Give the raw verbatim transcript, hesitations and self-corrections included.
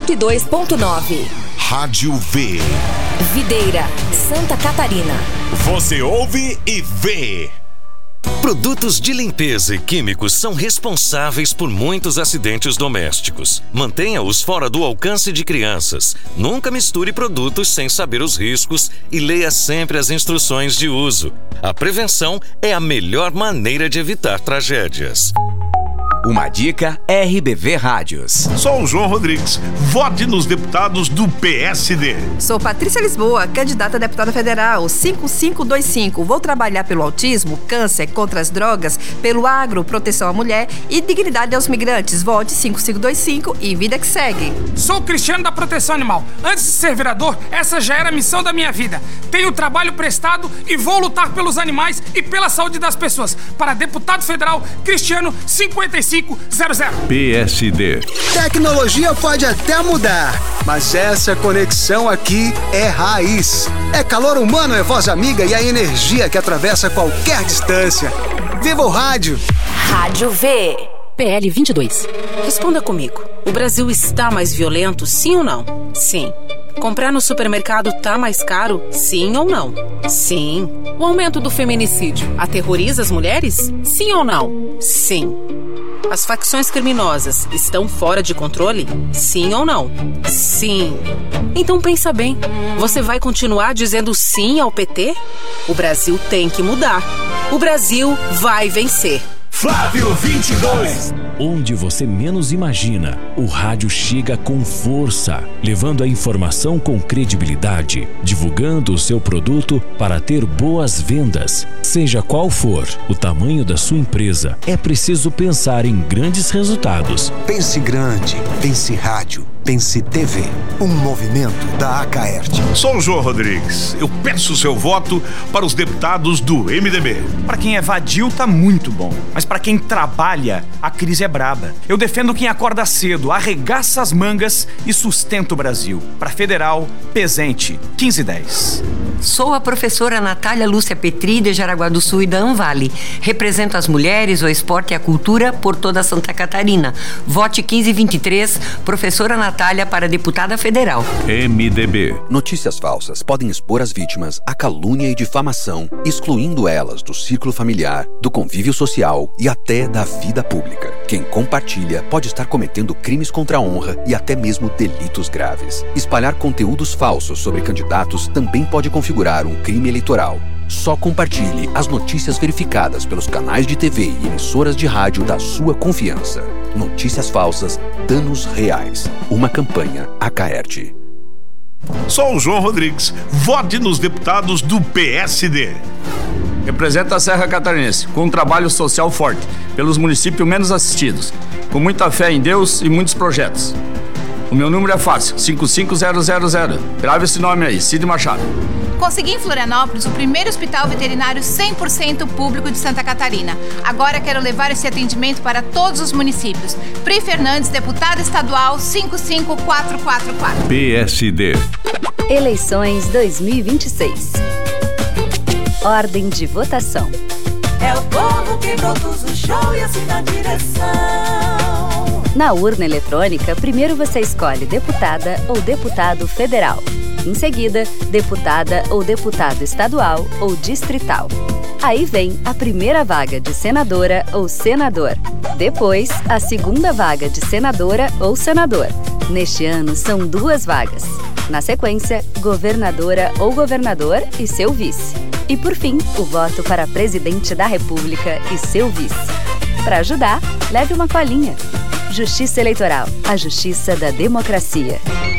cento e dois ponto nove. Rádio V. Videira, Santa Catarina. Você ouve e vê. Produtos de limpeza e químicos são responsáveis por muitos acidentes domésticos. Mantenha-os fora do alcance de crianças. Nunca misture produtos sem saber os riscos e leia sempre as instruções de uso. A prevenção é a melhor maneira de evitar tragédias. Uma dica R B V Rádios. Sou o João Rodrigues. Vote nos deputados do P S D. Sou Patrícia Lisboa, candidata a deputada federal, cinco cinco dois cinco. Vou trabalhar pelo autismo, câncer, contra as drogas, pelo agro, proteção à mulher e dignidade aos migrantes. Vote cinco cinco dois cinco e vida que segue. Sou Cristiano da Proteção Animal. Antes de ser vereador, essa já era a missão da minha vida. Tenho trabalho prestado e vou lutar pelos animais e pela saúde das pessoas. Para deputado federal, Cristiano cinquenta e cinco zero zero. P S D. Tecnologia pode até mudar, mas essa conexão aqui é raiz. É calor humano, é voz amiga e a energia que atravessa qualquer distância. Viva o rádio! Rádio V. P L vinte e dois. Responda comigo. O Brasil está mais violento, sim ou não? Sim. Comprar no supermercado tá mais caro, sim ou não? Sim. O aumento do feminicídio aterroriza as mulheres? Sim ou não? Sim. As facções criminosas estão fora de controle? Sim ou não? Sim. Então pensa bem, você vai continuar dizendo sim ao P T? O Brasil tem que mudar. O Brasil vai vencer. Flávio vinte e dois. Onde você menos imagina, o rádio chega com força, levando a informação com credibilidade, divulgando o seu produto para ter boas vendas. Seja qual for o tamanho da sua empresa, é preciso pensar em grandes resultados. Pense grande, pense rádio, pense T V. Um movimento da Acaerte. Sou o João Rodrigues. Eu peço seu voto para os deputados do M D B. Para quem é vadio, tá muito bom. Mas para quem trabalha, a crise é braba. Eu defendo quem acorda cedo, arregaça as mangas e sustenta o Brasil. Para Federal, Pesente, quinze dez. Sou a professora Natália Lúcia Petri, de Jaraguá do Sul e da Anvale. Represento as mulheres, o esporte e a cultura por toda Santa Catarina. Vote quinze vinte e três, professora Natália para deputada federal. M D B. Notícias falsas podem expor as vítimas à calúnia e difamação, excluindo elas do círculo familiar, do convívio social e até da vida pública. Quem compartilha pode estar cometendo crimes contra a honra e até mesmo delitos graves. Espalhar conteúdos falsos sobre candidatos também pode configurar um crime eleitoral. Só compartilhe as notícias verificadas pelos canais de T V e emissoras de rádio da sua confiança. Notícias falsas, danos reais. Uma campanha Acaerte. Sou o João Rodrigues. Vote nos deputados do P S D. Representa a Serra Catarinense, com um trabalho social forte, pelos municípios menos assistidos, com muita fé em Deus e muitos projetos. O meu número é fácil, cinco cinco zero zero zero. Grave esse nome aí, Cid Machado. Consegui em Florianópolis o primeiro hospital veterinário cem por cento público de Santa Catarina. Agora quero levar esse atendimento para todos os municípios. Pri Fernandes, deputada estadual cinco cinco quatro quatro quatro. P S D. Eleições dois mil e vinte e seis. Ordem de votação. É o povo que produz o show e assina a direção. Na urna eletrônica, primeiro você escolhe deputada ou deputado federal. Em seguida, deputada ou deputado estadual ou distrital. Aí vem a primeira vaga de senadora ou senador. Depois, a segunda vaga de senadora ou senador. Neste ano, são duas vagas. Na sequência, governadora ou governador e seu vice. E por fim, o voto para presidente da República e seu vice. Para ajudar, leve uma colinha. Justiça Eleitoral, a justiça da democracia.